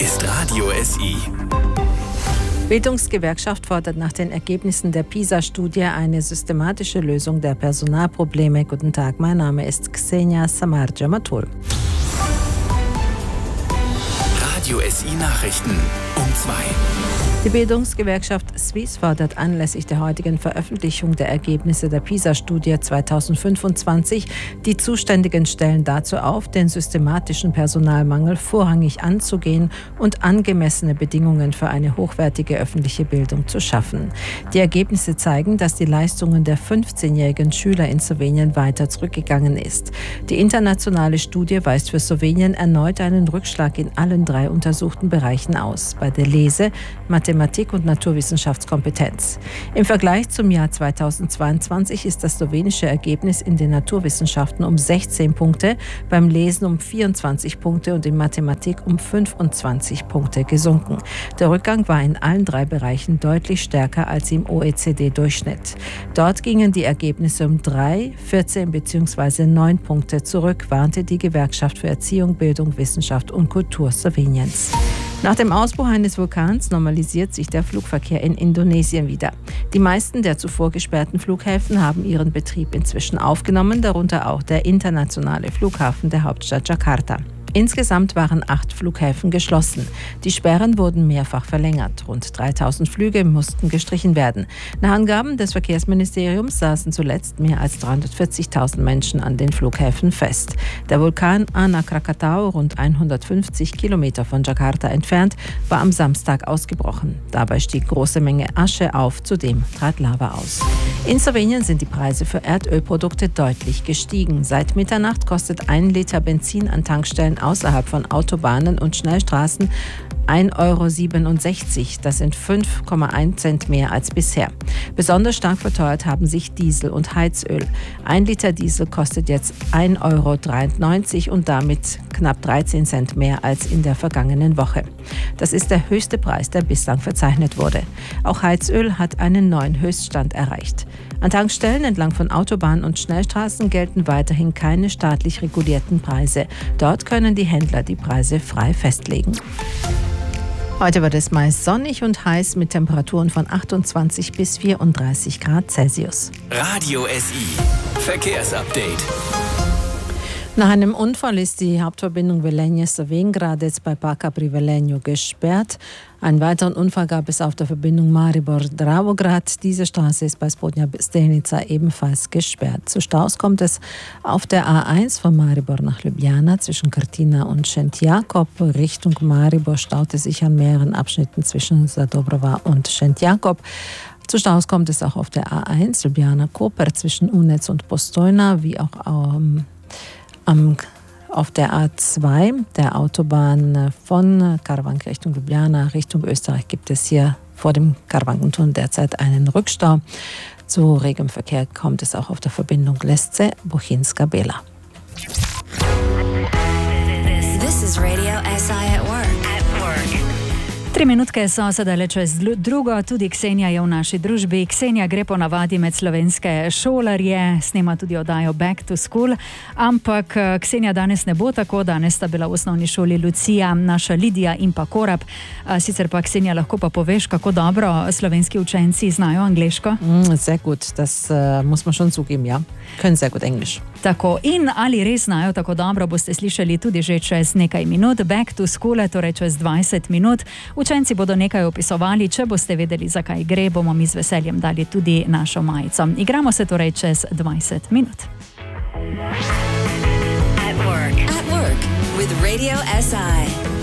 ist Radio SI. Bildungsgewerkschaft fordert nach den Ergebnissen der PISA-Studie eine systematische Lösung der Personalprobleme. Guten Tag, mein Name ist Ksenia Samardja-Matul. Radio SI Nachrichten um 2. Die Bildungsgewerkschaft SWIS fordert anlässlich der heutigen Veröffentlichung der Ergebnisse der PISA-Studie 2025 die zuständigen Stellen dazu auf, den systematischen Personalmangel vorrangig anzugehen und angemessene Bedingungen für eine hochwertige öffentliche Bildung zu schaffen. Die Ergebnisse zeigen, dass die Leistungen der 15-jährigen Schüler in Slowenien weiter zurückgegangen ist. Die internationale Studie weist für Slowenien erneut einen Rückschlag in allen 3 untersuchten Bereichen aus: bei der Lese-, Mathematik- und Naturwissenschaftskompetenz. Im Vergleich zum Jahr 2022 ist das slowenische Ergebnis in den Naturwissenschaften um 16 Punkte, beim Lesen um 24 Punkte und in Mathematik um 25 Punkte gesunken. Der Rückgang war in allen 3 Bereichen deutlich stärker als im OECD-Durchschnitt. Dort gingen die Ergebnisse um 3, 14 bzw. 9 Punkte zurück, warnte die Gewerkschaft für Erziehung, Bildung, Wissenschaft und Kultur Sloweniens. Nach dem Ausbruch eines Vulkans normalisiert sich der Flugverkehr in Indonesien wieder. Die meisten der zuvor gesperrten Flughäfen haben ihren Betrieb inzwischen aufgenommen, darunter auch der internationale Flughafen der Hauptstadt Jakarta. Insgesamt waren 8 Flughäfen geschlossen. Die Sperren wurden mehrfach verlängert. Rund 3000 Flüge mussten gestrichen werden. Nach Angaben des Verkehrsministeriums saßen zuletzt mehr als 340.000 Menschen an den Flughäfen fest. Der Vulkan Anak Krakatau, rund 150 Kilometer von Jakarta entfernt, war am Samstag ausgebrochen. Dabei stieg große Menge Asche auf, zudem trat Lava aus. In Slowenien sind die Preise für Erdölprodukte deutlich gestiegen. Seit Mitternacht kostet 1 Liter Benzin an Tankstellen außerhalb von Autobahnen und Schnellstraßen 1,67 €. Das sind 5,1 Cent mehr als bisher. Besonders stark verteuert haben sich Diesel und Heizöl. 1 Liter Diesel kostet jetzt 1,93 € und damit knapp 13 Cent mehr als in der vergangenen Woche. Das ist der höchste Preis, der bislang verzeichnet wurde. Auch Heizöl hat einen neuen Höchststand erreicht. An Tankstellen entlang von Autobahnen und Schnellstraßen gelten weiterhin keine staatlich regulierten Preise. Dort können die Händler die Preise frei festlegen. Heute wird es meist sonnig und heiß mit Temperaturen von 28 bis 34 Grad Celsius. Radio SI Verkehrsupdate. Nach einem Unfall ist die Hauptverbindung Velenje-Slovenj-Gradec bei Paka pri Velenju gesperrt. Einen weiteren Unfall gab es auf der Verbindung Maribor-Dravograd. Diese Straße ist bei Spodnja Stelnica ebenfalls gesperrt. Zu Staus kommt es auf der A1 von Maribor nach Ljubljana zwischen Krtina und Šentjakov. Richtung Maribor staute sich an mehreren Abschnitten zwischen Zadobrova und Šentjakov. Zu Staus kommt es auch auf der A1 Ljubljana-Koper zwischen Unec und Postojna, wie auch auf der A2, der Autobahn von Karavank Richtung Ljubljana, Richtung Österreich, gibt es hier vor dem Karawankentunnel derzeit einen Rückstau. Zu regem Verkehr kommt es auch auf der Verbindung Lesce-Buchinska-Bela. This is Radio SI at work. 3 minutke so sedaj čez drugo, tudi Ksenija je v naši družbi. Ksenija gre po navadi med slovenske šolarje, snema tudi oddajo Back to School, ampak Ksenija danes ne bo tako, danes sta bila v osnovni šoli Lucija, naša Lidija in pa Korab. Sicer pa Ksenija, lahko pa poveš, kako dobro slovenski učenci znajo angleško? Sehr gut, das muss man schon zugeben, ja. Können sehr gut Englisch. Tako, in ali res znajo tako dobro, boste slišali tudi že čez nekaj minut. Back to School, torej čez 20 minut. Učenci bodo nekaj opisovali, če boste vedeli, zakaj gre, bomo mi z veseljem dali tudi našo majico. Igramo se torej čez 20 minut. At work with Radio SI.